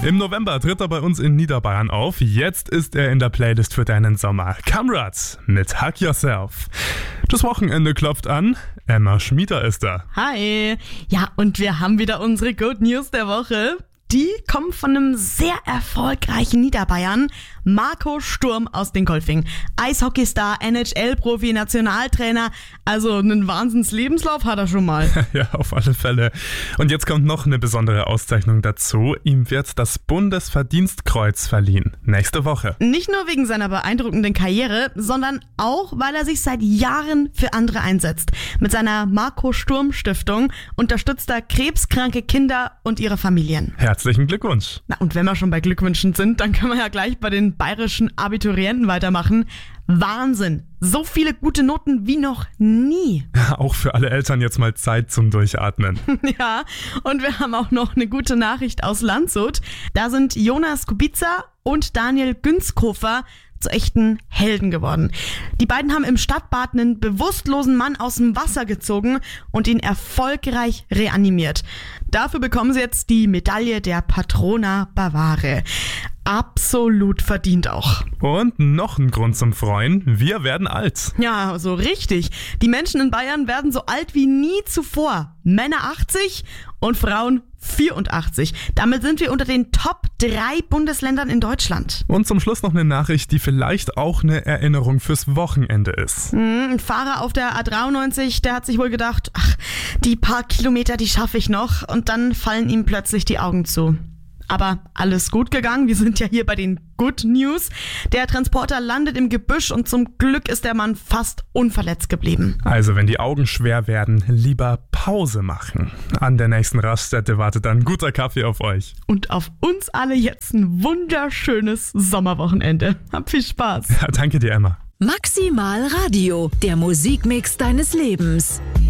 Im November tritt er bei uns in Niederbayern auf. Jetzt ist er in der Playlist für deinen Sommer. Kamrat mit Hug Yourself. Das Wochenende klopft an. Emma Schmieder ist da. Hi. Ja, und wir haben wieder unsere Good News der Woche. Die kommen von einem sehr erfolgreichen Niederbayern, Marco Sturm aus Dingolfing. Eishockeystar, NHL-Profi, Nationaltrainer, also einen Wahnsinns-Lebenslauf hat er schon mal. Ja, auf alle Fälle. Und jetzt kommt noch eine besondere Auszeichnung dazu. Ihm wird das Bundesverdienstkreuz verliehen. Nächste Woche. Nicht nur wegen seiner beeindruckenden Karriere, sondern auch, weil er sich seit Jahren für andere einsetzt. Mit seiner Marco Sturm Stiftung unterstützt er krebskranke Kinder und ihre Familien. Herzlichen Glückwunsch. Na, und wenn wir schon bei Glückwünschen sind, dann können wir ja gleich bei den bayerischen Abiturienten weitermachen. Wahnsinn! So viele gute Noten wie noch nie. Auch für alle Eltern jetzt mal Zeit zum Durchatmen. Ja, und wir haben auch noch eine gute Nachricht aus Landshut. Da sind Jonas Kubica und Daniel Günzkofer zu echten Helden geworden. Die beiden haben im Stadtbad einen bewusstlosen Mann aus dem Wasser gezogen und ihn erfolgreich reanimiert. Dafür bekommen sie jetzt die Medaille der Patrona Bavare. Absolut verdient auch. Und noch ein Grund zum Freuen. Wir werden alt. Ja, so richtig. Die Menschen in Bayern werden so alt wie nie zuvor. Männer 80 und Frauen 84. Damit sind wir unter den Top 3 Bundesländern in Deutschland. Und zum Schluss noch eine Nachricht, die vielleicht auch eine Erinnerung fürs Wochenende ist. Ein Fahrer auf der A93, der hat sich wohl gedacht, ach, die paar Kilometer, die schaffe ich noch. Und dann fallen ihm plötzlich die Augen zu. Aber alles gut gegangen, wir sind ja hier bei den Good News. Der Transporter landet im Gebüsch und zum Glück ist der Mann fast unverletzt geblieben. Also wenn die Augen schwer werden, lieber Pause machen. An der nächsten Raststätte wartet dann guter Kaffee auf euch. Und auf uns alle jetzt ein wunderschönes Sommerwochenende. Hab viel Spaß. Ja, danke dir, Emma. Maximal Radio, der Musikmix deines Lebens.